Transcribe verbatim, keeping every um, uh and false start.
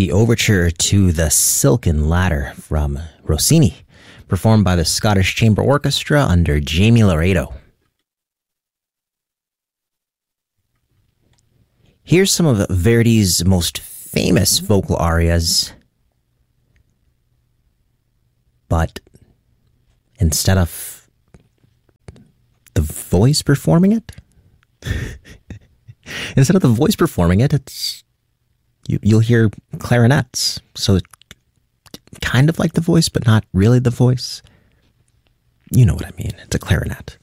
the overture to The Silken Ladder from Rossini, performed by the Scottish Chamber Orchestra under Jamie Laredo. Here's some of Verdi's most famous vocal arias, but instead of the voice performing it, instead of the voice performing it, it's you, you'll hear clarinets. So kind of like the voice, but not really the voice. You know what I mean. It's a clarinet.